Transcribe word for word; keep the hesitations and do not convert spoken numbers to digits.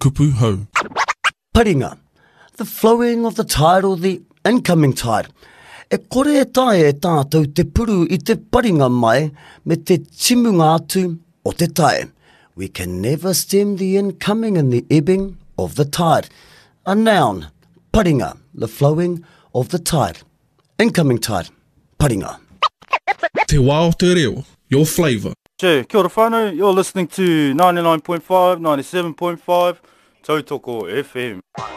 kupu hau. Paringa, the flowing of the tide or the incoming tide. E kore e tae e tātou te puru i te paringa mai me te timunga atu o te tae. We can never stem the incoming and the ebbing of the tide. A noun, paringa, the flowing of the tide. Incoming tide, paringa. Te wā o te reo, your flavour. Che, kia ora whānau, you're listening to ninety-nine point five, ninety-seven point five, Tautoko F M.